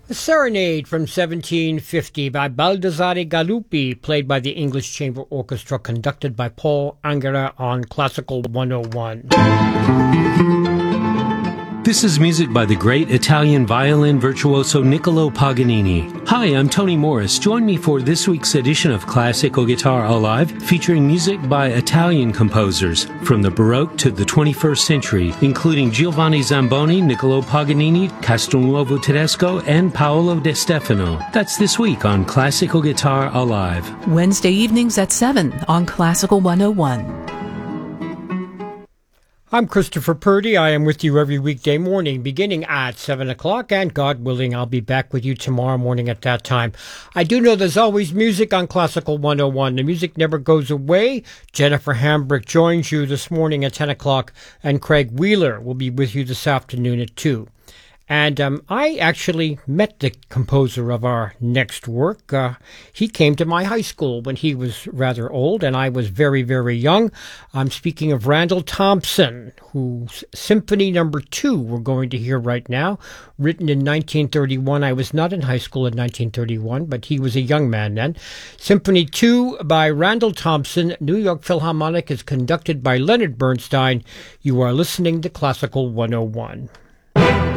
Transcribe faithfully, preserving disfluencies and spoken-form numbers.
A Serenade from seventeen fifty by Baldassare Galuppi, played by the English Chamber Orchestra, conducted by Paul Anghera on Classical one oh one. This is music by the great Italian violin virtuoso Niccolo Paganini. Hi, I'm Tony Morris. Join me for this week's edition of Classical Guitar Alive, featuring music by Italian composers from the Baroque to the twenty-first century, including Giovanni Zamboni, Niccolo Paganini, Castelnuovo Tedesco, and Paolo De Stefano. That's this week on Classical Guitar Alive. Wednesday evenings at seven on Classical one oh one. I'm Christopher Purdy. I am with you every weekday morning beginning at seven o'clock, and God willing, I'll be back with you tomorrow morning at that time. I do know there's always music on Classical one oh one. The music never goes away. Jennifer Hambrick joins you this morning at ten o'clock, and Craig Wheeler will be with you this afternoon at two. And um, I actually met the composer of our next work. Uh, he came to my high school when he was rather old, and I was very, very young. I'm speaking of Randall Thompson, whose Symphony Number Two we're going to hear right now, written in nineteen thirty-one. I was not in high school in nineteen thirty-one, but he was a young man then. Symphony Two by Randall Thompson. New York Philharmonic is conducted by Leonard Bernstein. You are listening to Classical one oh one.